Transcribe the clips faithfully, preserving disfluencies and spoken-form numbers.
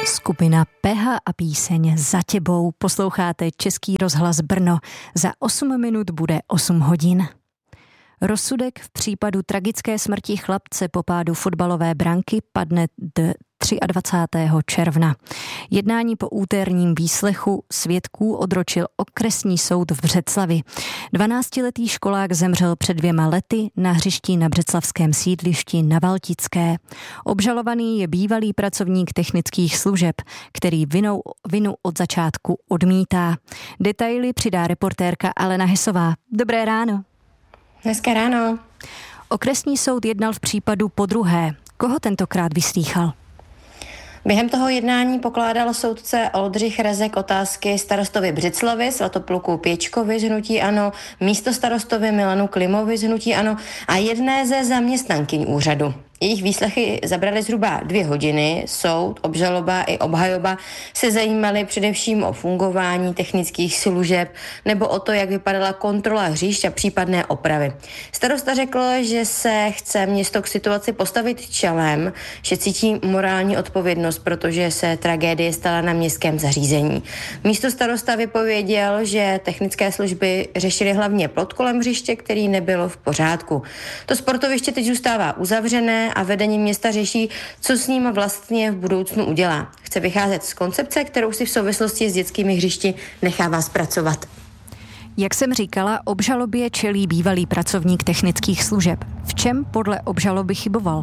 Skupina Peha a píseň Za těbou. Posloucháte Český rozhlas Brno. Za osm minut bude osm hodin. Rozsudek v případu tragické smrti chlapce po pádu fotbalové branky padne dvacátého třetího června. Jednání po úterním výslechu svědků odročil okresní soud v Břeclavi. dvanáctiletý školák zemřel před dvěma lety na hřišti na břeclavském sídlišti na Valtické. Obžalovaný je bývalý pracovník technických služeb, který vinou, vinu od začátku odmítá. Detaily přidá reportérka Alena Hesová. Dobré ráno. Dneska ráno. Okresní soud jednal v případu podruhé. Koho tentokrát vyslýchal? Během toho jednání pokládal soudce Oldřich Rezek otázky starostovi Břeclavy, Svatopluku Pěčkovi z hnutí ANO, místostarostovi Milanu Klimovi z hnutí ANO a jedné ze zaměstnankyň úřadu. Jejich výslechy zabraly zhruba dvě hodiny. Soud, obžaloba i obhajoba se zajímali především o fungování technických služeb nebo o to, jak vypadala kontrola hřišť a případné opravy. Starosta řekl, že se chce město k situaci postavit čelem, že cítí morální odpovědnost, protože se tragédie stala na městském zařízení. Místo starosta vypověděl, že technické služby řešily hlavně plot kolem hřiště, který nebylo v pořádku. To sportoviště teď zůstává uzavřené a vedení města řeší, co s ním vlastně v budoucnu udělá. Chce vycházet z koncepce, kterou si v souvislosti s dětskými hřišti nechává zpracovat. Jak jsem říkala, obžalobě čelí bývalý pracovník technických služeb. V čem podle obžaloby chyboval?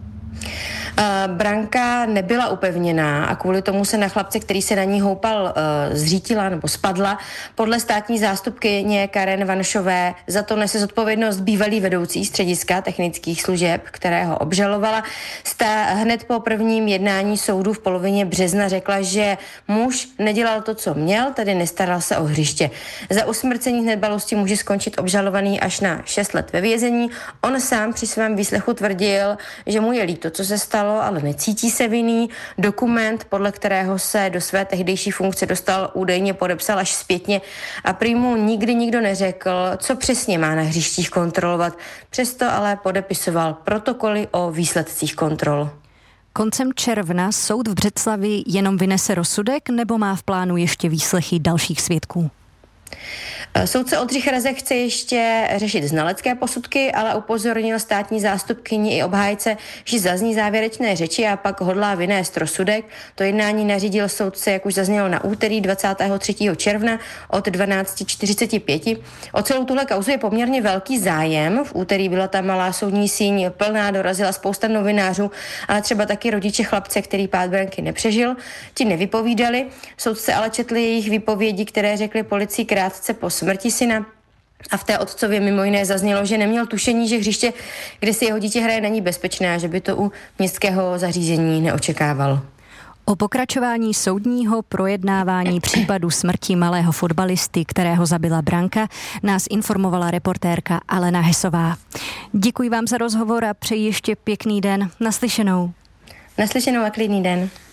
Uh, branka nebyla upevněná a kvůli tomu se na chlapce, který se na ní houpal, uh, zřítila nebo spadla. Podle státní zástupkyně Karen Vanšové za to nese zodpovědnost bývalý vedoucí střediska technických služeb, kterého obžalovala. Stá hned po prvním jednání soudu v polovině března řekla, že muž nedělal to, co měl, tedy nestaral se o hřiště. Za usmrcení nedbalosti může skončit obžalovaný až na šest let ve vězení. On sám při svém výslechu tvrdil, že mu je líto, co se stalo, ale necítí se vinný. Dokument, podle kterého se do své tehdejší funkce dostal, údajně podepsal až zpětně a prý mu nikdy nikdo neřekl, co přesně má na hřištích kontrolovat. Přesto ale podepisoval protokoly o výsledcích kontrol. Koncem června soud v Břeclavi jenom vynese rozsudek nebo má v plánu ještě výslechy dalších svědků? Soudce Oldřich Rezek chce ještě řešit znalecké posudky, ale upozornil státní zástupkyni i obhájce, že zazní závěrečné řeči a pak hodlá vynést rozsudek. To jednání nařídil soudce, jak už zaznělo, na úterý dvacátého třetího června od dvanáct čtyřicet pět. O celou tuhle kauzu je poměrně velký zájem. V úterý byla ta malá soudní síň plná, dorazila spousta novinářů, ale třeba taky rodiče chlapce, který pád branky nepřežil. Ti nevypovídali. Soudce ale četli jejich výpovědi, které řekli policii krátce po smrti syna. A v té otcově mimo jiné zaznělo, že neměl tušení, že hřiště, kde si jeho dítě hraje, není bezpečné a že by to u městského zařízení neočekával. O pokračování soudního projednávání případu smrti malého fotbalisty, kterého zabila branka, nás informovala reportérka Alena Hesová. Děkuji vám za rozhovor a přeji ještě pěkný den. Naslyšenou. Naslyšenou a klidný den.